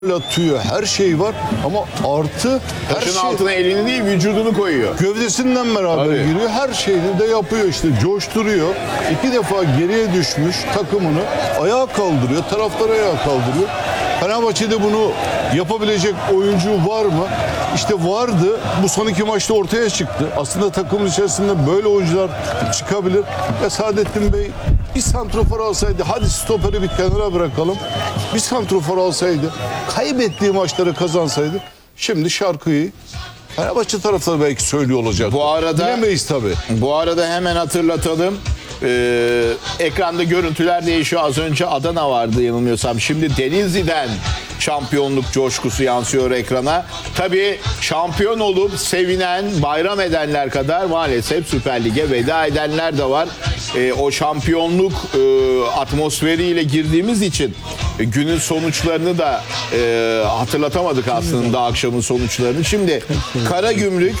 atıyor, her şey var ama artı her Taşın şey altına elini değil vücudunu koyuyor. gövdesinden beraber Tabii. giriyor. Her şeyini de yapıyor işte, coşturuyor. 2 defa geriye düşmüş takımını ayağa kaldırıyor, taraftarı ayağa kaldırıyor. Fenerbahçe'de bunu yapabilecek oyuncu var mı? İşte vardı. Bu son 2 maçta ortaya çıktı. Aslında takımın içerisinde böyle oyuncular çıkabilir. Ve Saadettin Bey bir santrofor alsaydı, hadi stoperi bir kenara bırakalım. Bir santrofor alsaydı, kaybettiği maçları kazansaydı, şimdi şarkıyı Fenerbahçe taraftarı belki söylüyor olacak. Bu arada bilemeyiz tabii. Bu arada hemen hatırlatalım. Ekranda görüntüler değişiyor. Az önce Adana vardı yanılmıyorsam. Şimdi Denizli'den şampiyonluk coşkusu yansıyor ekrana. Tabii şampiyon olup sevinen, bayram edenler kadar maalesef Süper Lig'e veda edenler de var. O şampiyonluk atmosferiyle girdiğimiz için günün sonuçlarını da hatırlatamadık aslında, akşamın sonuçlarını. Şimdi Karagümrük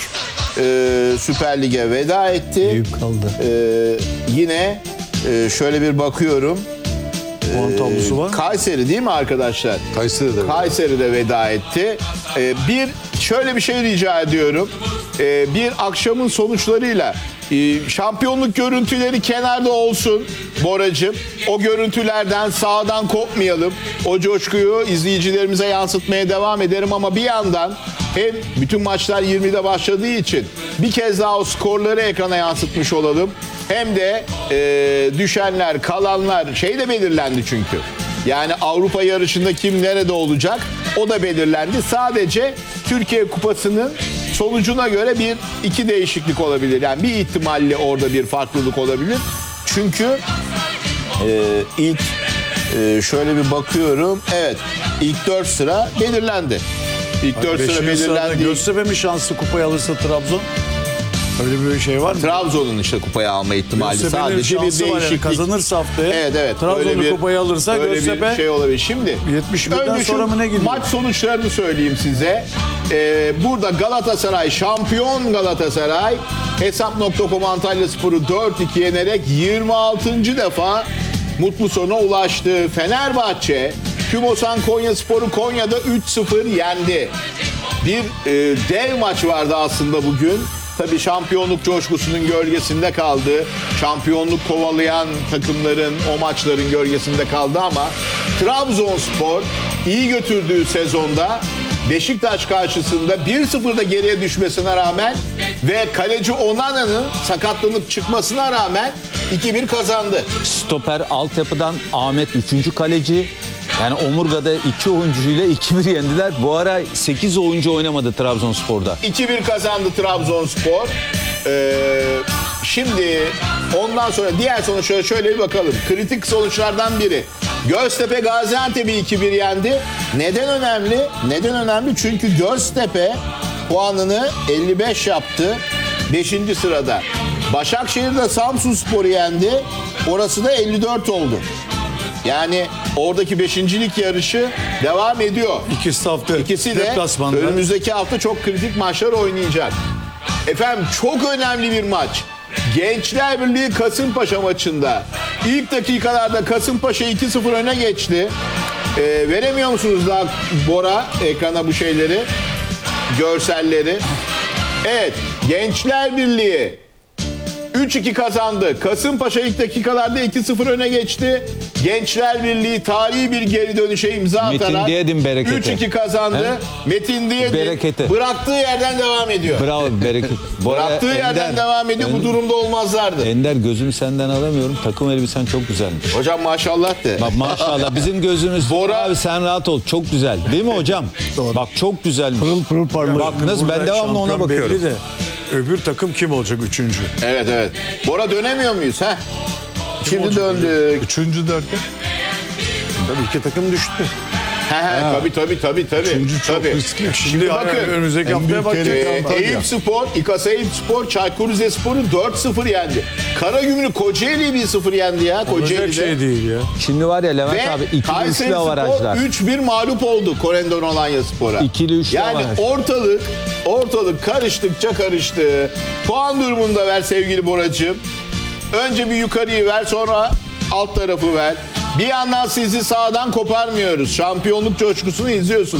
Süper Lig'e veda etti. Büyük kaldı. Yine şöyle bir bakıyorum. Puan tablosu var mı? Kayseri değil mi arkadaşlar? Kayseri'de. Kayseri'de veda etti. Şöyle bir şey rica ediyorum. Bir akşamın sonuçlarıyla şampiyonluk görüntüleri kenarda olsun Boracığım. O görüntülerden, sağdan kopmayalım. O coşkuyu izleyicilerimize yansıtmaya devam ederim ama bir yandan hem bütün maçlar 20'de başladığı için bir kez daha o skorları ekrana yansıtmış olalım. Hem de düşenler, kalanlar şey de belirlendi çünkü. Yani Avrupa yarışında kim nerede olacak o da belirlendi. Sadece Türkiye Kupası'nın sonucuna göre iki değişiklik olabilir. Yani bir ihtimalle orada bir farklılık olabilir. Çünkü ilk şöyle bir bakıyorum. Evet, ilk 4 sıra belirlendi. İlk 4 sıra belirlendi. Göztepe mi şanslı kupayı alırsa Trabzon? Öyle bir şey var mı? Trabzon'un işte kupayı alma ihtimali Göztepe'nin sadece bir şansı var yani. değişiklik. Kazanırsa haftaya. Evet. Trabzon'u kupayı alırsa öyle Göztepe bir şey olabilir. Şimdi 71'den önce sonra mı ne gidiyor? maç sonuçlarını söyleyeyim size. Burada Galatasaray, şampiyon Galatasaray Hesap.com Antalyaspor'u 4-2 yenerek 26. defa mutlu sona ulaştı. Fenerbahçe Kümosan Konyaspor'u Konya'da 3-0 yendi. Bir dev maç vardı aslında bugün. Tabii şampiyonluk coşkusunun gölgesinde kaldı. Şampiyonluk kovalayan takımların o maçların gölgesinde kaldı ama Trabzonspor iyi götürdüğü sezonda Beşiktaş karşısında 1-0'da geriye düşmesine rağmen ve kaleci Onana'nın sakatlanıp çıkmasına rağmen 2-1 kazandı. Stoper altyapıdan Ahmet 3. kaleci. Yani omurgada 2 oyuncuyla 2-1 yendiler. Bu ara 8 oyuncu oynamadı Trabzonspor'da. 2-1 kazandı Trabzonspor. Şimdi ondan sonra diğer sonuçlara şöyle bir bakalım. Kritik sonuçlardan biri. Göztepe Gaziantep'i 2-1 yendi. Neden önemli? Neden önemli? Çünkü Göztepe puanını 55 yaptı. 5. sırada. Başakşehir'de Samsunspor'u yendi. Orası da 54 oldu. Yani oradaki 5.lik yarışı devam ediyor. İkisi de deplasmanda. önümüzdeki hafta çok kritik maçlar oynayacak. Efendim çok önemli bir maç. Gençler Birliği Kasımpaşa maçında ilk dakikalarda Kasımpaşa 2-0 öne geçti. Veremiyor musunuz daha Bora ekrana bu şeyleri, görselleri? Evet, Gençler Birliği 3-2 kazandı. Kasımpaşa ilk dakikalarda 2-0 öne geçti. Gençler Birliği tarihi bir geri dönüşe imza Metin atarak Diyedin bereketi. 3-2 kazandı. He? Metin Diyedin Bereketi. bıraktığı yerden devam ediyor. Bravo bereket. Bıraktığı yerden devam ediyor. Bu durumda olmazlardı. Ender gözümü senden alamıyorum. Takım elbisen çok güzelmiş. Hocam maşallah de. Bak maşallah bizim gözümüz. Bora- Abi sen rahat ol. Çok güzel. Değil mi hocam? Doğru. Bak çok güzel. Pırıl pırıl parlıyor. Bak nasıl, ben Burada devamlı ona şampiyon bakıyorum. belli de, öbür takım kim olacak 3. Evet. Bora dönemiyor muyuz? Heh. Şimdi döndük. 3. derken Tabii 2 takım düştü. Tabii. Üçüncü çok Tabii. riskli. Şimdi bakın. Önümüzdeki haftaya büyük bakacak. tehlike- Eyüpspor, İKAS Eyüpspor, Çaykur Rizespor'u 4-0 yendi. Karagümrük Kocaeli'yi 1-0 yendi ya. Olacak Kocaeli'de. şey değil ya. Şimdi var ya Levent Ve abi ikili üçlü Kayserispor avarajlar. 3-1 mağlup oldu Korendon Alanyaspor'a. İkili üçlü yani avaraj. ortalık karıştıkça karıştı. Puan durumunda ver sevgili Boracığım. Önce bir yukarıyı ver, sonra alt tarafı ver. Bir yandan sizi sağdan koparmıyoruz. Şampiyonluk coşkusunu izliyorsunuz.